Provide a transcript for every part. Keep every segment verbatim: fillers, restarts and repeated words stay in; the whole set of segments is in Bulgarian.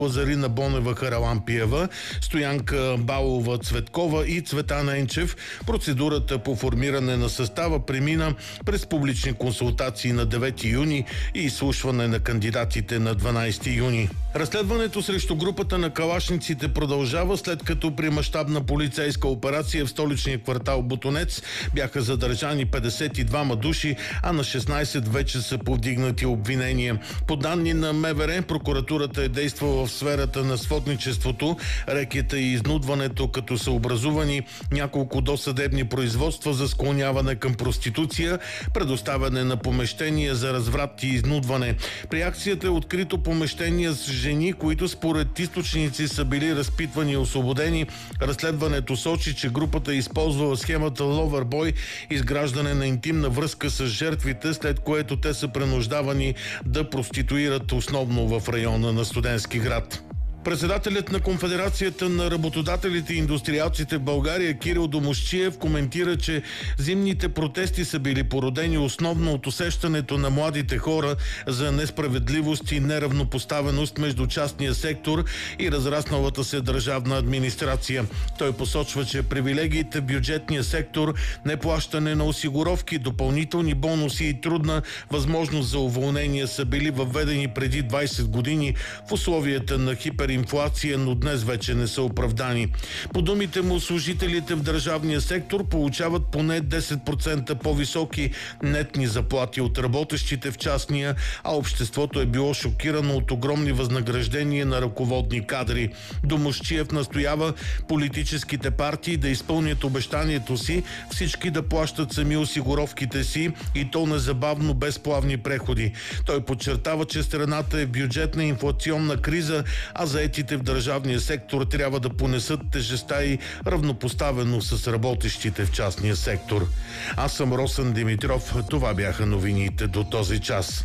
Лазарина Бонева Харалампиева, Стоянка Балова Цветкова и Цветан Енчев. Процедурата по формиране на състава премина през публични консултации на девети юни и изслушване на кандидатите на дванадесети юни. Разследването срещу групата на калашниците продължава, след като при мащабна полицейска операция в столичния квартал Ботунец бяха задържани петдесет и двама души, а на шестнадесет вече са повдигнати обвинения. По данни на МВР, прокуратурата е действала в сферата на сводничеството, рекета и изнудването, като са образувани няколко досъдебни производства за склоняване към проституция, предоставяне на помещения за разврат и изнудване. При акцията е открито помещение с жени, които според източници са били разпитвани и освободени. Разследването сочи, че групата е използвала схемата Loverboy, изграждане на интимна връзка с жертвите, след което те са принуждавани да проституират основно в района на Студентски град. Председателят на Конфедерацията на работодателите и индустриалците в България Кирил Домусчиев коментира, че зимните протести са били породени основно от усещането на младите хора за несправедливост и неравнопоставеност между частния сектор и разрасналата се държавна администрация. Той посочва, че привилегиите в бюджетния сектор, неплащане на осигуровки, допълнителни бонуси и трудна възможност за уволнение са били въведени преди двадесет години в условията на хипер инфлация, но днес вече не са оправдани. По думите му, служителите в държавния сектор получават поне десет процента по-високи нетни заплати от работещите в частния, а обществото е било шокирано от огромни възнаграждения на ръководни кадри. Домусчиев настоява политическите партии да изпълнят обещанието си всички да плащат сами осигуровките си и то незабавно без плавни преходи. Той подчертава, че страната е в бюджетна инфлационна криза, а заетите в държавния сектор трябва да понесат тежестта и равнопоставено с работещите в частния сектор. Аз съм Росен Димитров. Това бяха новините до този час.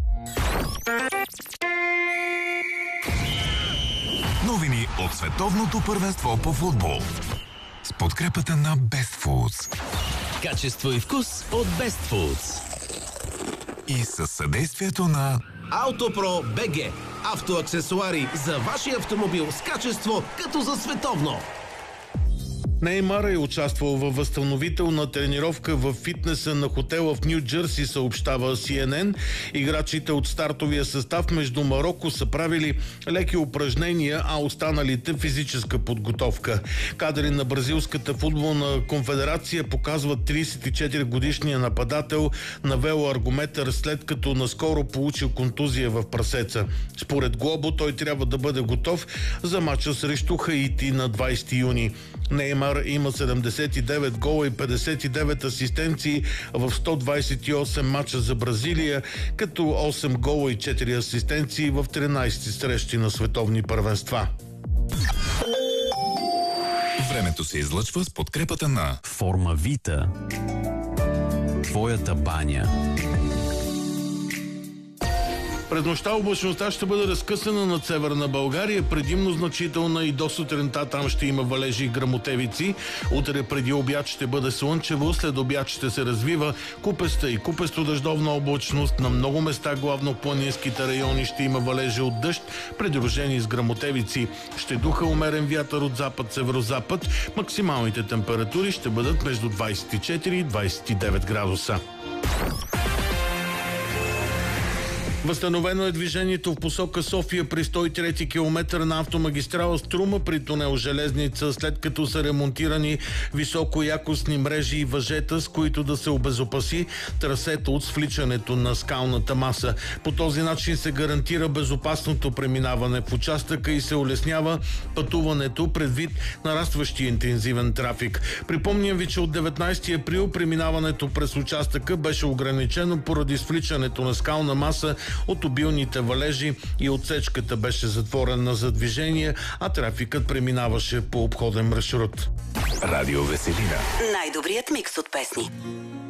Новини от световното първенство по футбол с подкрепата на Best Foods. Качество и вкус от Best Foods. И със съдействието на Автопро БГ. Автоаксесуари за вашия автомобил с качество като за световно. Неймар е участвал във възстановителна тренировка в фитнеса на хотела в Ню Джърси, съобщава Си Ен Ен. Играчите от стартовия състав между Мароко са правили леки упражнения, а останалите физическа подготовка. Кадри на Бразилската футболна конфедерация показват тридесет и четири годишния нападател на велоаргометър, след като наскоро получил контузия в прасеца. Според Глобо той трябва да бъде готов за мача срещу Хаити на двадесети юни. Неймар има седемдесет и девет гола и петдесет и девет асистенции в сто двадесет и осем мача за Бразилия, като осем гола и четири асистенции в тринадесет срещи на световни първенства. Времето се излъчва с подкрепата на Формавита. Твоята баня. През нощта облачността ще бъде разкъсана над северна България, предимно значителна и до сутринта там ще има валежи и гръмотевици. Утре преди обяд ще бъде слънчево, след обяд ще се развива купеста и купесто-дъждовна облачност. На много места, главно в планинските райони, ще има валежи от дъжд, придружени с гръмотевици. Ще духа умерен вятър от запад-северозапад. Максималните температури ще бъдат между двадесет и четири и двадесет и девет градуса. Възстановено е движението в посока София при сто и трети километър на автомагистрала Струма при тунел Железница, след като са ремонтирани високоякостни мрежи и въжета, с които да се обезопаси трасето от свличането на скалната маса. По този начин се гарантира безопасното преминаване в участъка и се улеснява пътуването предвид нарастващия интензивен трафик. Припомням ви, че от деветнадесети април преминаването през участъка беше ограничено поради свличането на скална маса от обилните валежи и отсечката беше затворена за движение, а трафикът преминаваше по обходен маршрут. Радио Веселина. Най-добрият микс от песни.